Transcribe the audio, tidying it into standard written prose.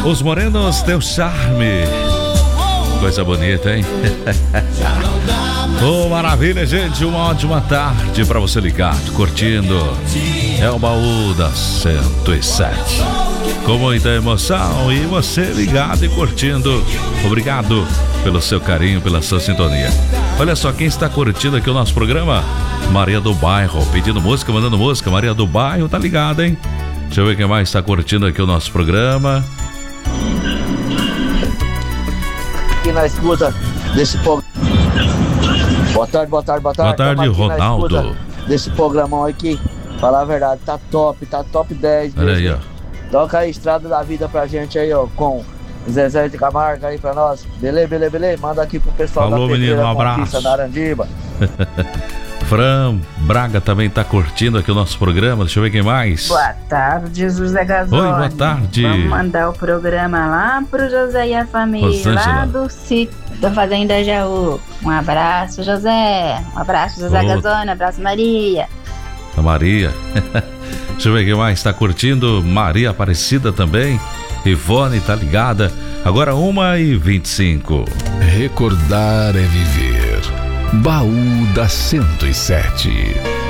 Os morenos, teu charme. Coisa bonita, hein? Oh, maravilha, gente. Uma ótima tarde pra você ligado, curtindo. É o Baú da 107. Com muita emoção e você ligado e curtindo. Obrigado pelo seu carinho, pela sua sintonia. Olha só quem está curtindo aqui o nosso programa. Maria do Bairro, pedindo música, mandando música. Maria do Bairro, tá ligado, hein? Deixa eu ver quem mais está curtindo aqui o nosso programa. Aqui na escuta desse programa. Boa tarde. Boa tarde, Ronaldo. Desse programão aqui, falar a verdade, tá top 10 mesmo. Olha aí, ó. Toca a Estrada da Vida pra gente aí, ó, com Zezé de Camargo aí pra nós. Beleza. Manda aqui pro pessoal. Falou, da menino, um abraço. Conquista, Narandiba. Fran Braga também tá curtindo aqui o nosso programa. Deixa eu ver quem mais. Boa tarde, José Gasoli. Oi, boa tarde. Vamos mandar o programa lá pro José e a família, Rosângela. lá do sítio da Fazenda Jaú. Um abraço, José. Um abraço, José Gasoli. Um abraço, Maria. A Maria. Deixa eu ver quem mais tá curtindo. Maria Aparecida também. Ivone tá ligada. Agora 1h25. Recordar é viver. Baú da 107.